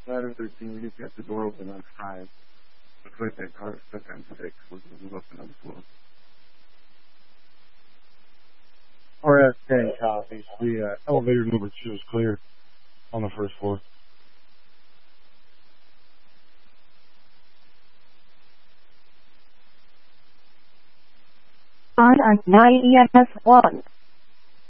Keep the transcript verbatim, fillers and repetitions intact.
ladder thirteen, we just got the door open on five. Looks like that car is stuck on six. We'll move up another floor. R F ten copies. The uh, elevator number two is clear on the first floor. On nine E S one.